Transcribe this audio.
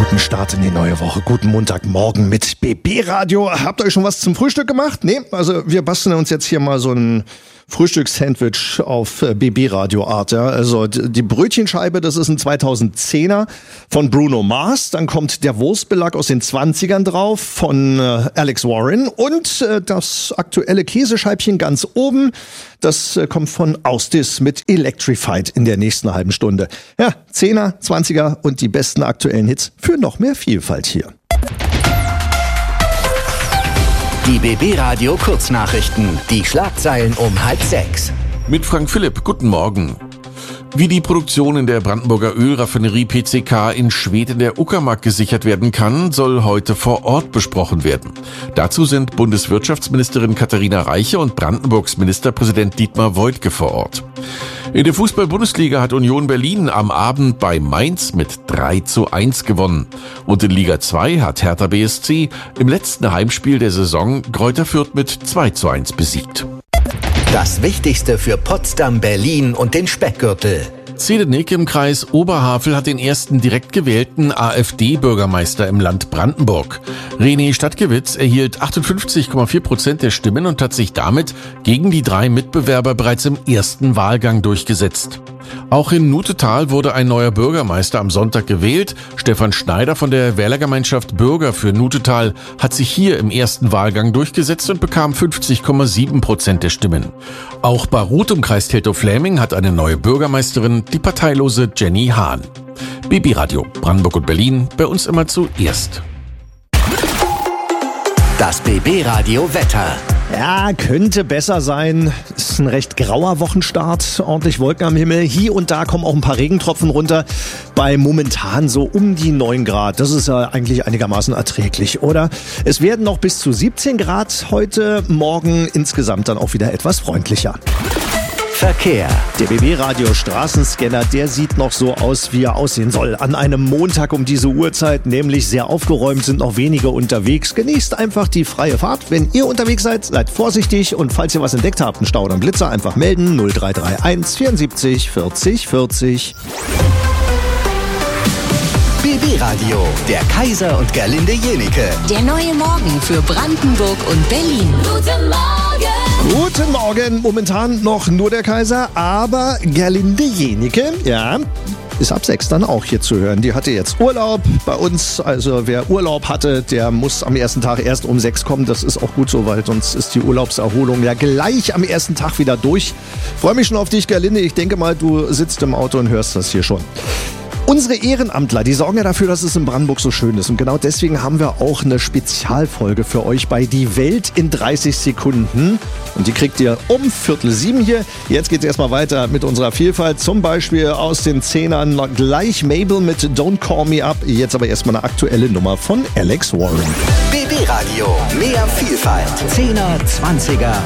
Guten Start in die neue Woche. Guten Montagmorgen mit BB Radio. Habt ihr euch schon was zum Frühstück gemacht? Nee, also wir basteln uns jetzt hier mal so ein Frühstückssandwich auf BB Radio Art. Ja. Also die Brötchenscheibe, das ist ein 2010er von Bruno Mars. Dann kommt der Wurstbelag aus den 20ern drauf von Alex Warren. Und das aktuelle Käsescheibchen ganz oben, das kommt von Austis mit Electrified in der nächsten halben Stunde. Ja, 10er, 20er und die besten aktuellen Hits für noch mehr Vielfalt hier. Die BB Radio Kurznachrichten. Die Schlagzeilen um 5:30. Mit Frank Philipp, guten Morgen. Wie die Produktion in der Brandenburger Ölraffinerie PCK in Schwedt in der Uckermark gesichert werden kann, soll heute vor Ort besprochen werden. Dazu sind Bundeswirtschaftsministerin Katharina Reiche und Brandenburgs Ministerpräsident Dietmar Woidke vor Ort. In der Fußball-Bundesliga hat Union Berlin am Abend bei Mainz mit 3:1 gewonnen. Und in Liga 2 hat Hertha BSC im letzten Heimspiel der Saison Greuther Fürth mit 2:1 besiegt. Das Wichtigste für Potsdam, Berlin und den Speckgürtel. Zedenick im Kreis Oberhavel hat den ersten direkt gewählten AfD-Bürgermeister im Land Brandenburg. René Stadtgewitz erhielt 58,4% der Stimmen und hat sich damit gegen die 3 Mitbewerber bereits im ersten Wahlgang durchgesetzt. Auch in Nutetal wurde ein neuer Bürgermeister am Sonntag gewählt. Stefan Schneider von der Wählergemeinschaft Bürger für Nutetal hat sich hier im ersten Wahlgang durchgesetzt und bekam 50,7% der Stimmen. Auch Barut im Kreis Teltow-Fläming hat eine neue Bürgermeisterin, die parteilose Jenny Hahn. BB Radio, Brandenburg und Berlin, bei uns immer zuerst. Das BB Radio Wetter. Ja, könnte besser sein. Ist ein recht grauer Wochenstart. Ordentlich Wolken am Himmel. Hier und da kommen auch ein paar Regentropfen runter. Bei momentan so um die 9 Grad. Das ist ja eigentlich einigermaßen erträglich, oder? Es werden noch bis zu 17 Grad heute. Morgen insgesamt dann auch wieder etwas freundlicher. Verkehr. Der BB-Radio Straßenscanner, der sieht noch so aus, wie er aussehen soll. An einem Montag um diese Uhrzeit, nämlich sehr aufgeräumt, sind noch wenige unterwegs. Genießt einfach die freie Fahrt. Wenn ihr unterwegs seid, seid vorsichtig und falls ihr was entdeckt habt, einen Stau oder einen Blitzer, einfach melden 0331 74 40 40. BB Radio, der Kaiser und Gerlinde Jenike. Der neue Morgen für Brandenburg und Berlin. Guten Morgen! Guten Morgen, momentan noch nur der Kaiser, aber Gerlinde Jenike, ja, ist ab 6 dann auch hier zu hören. Die hatte jetzt Urlaub bei uns, also wer Urlaub hatte, der muss am ersten Tag erst um 6 kommen. Das ist auch gut so, weil sonst ist die Urlaubserholung ja gleich am ersten Tag wieder durch. Freue mich schon auf dich, Gerlinde. Ich denke mal, du sitzt im Auto und hörst das hier schon. Unsere Ehrenamtler, die sorgen ja dafür, dass es in Brandenburg so schön ist. Und genau deswegen haben wir auch eine Spezialfolge für euch bei Die Welt in 30 Sekunden. Und die kriegt ihr um 6:45 hier. Jetzt geht's erstmal weiter mit unserer Vielfalt. Zum Beispiel aus den 10ern gleich Mabel mit Don't Call Me Up. Jetzt aber erstmal eine aktuelle Nummer von Alex Warren. BB Radio, mehr Vielfalt. 10er, 20er.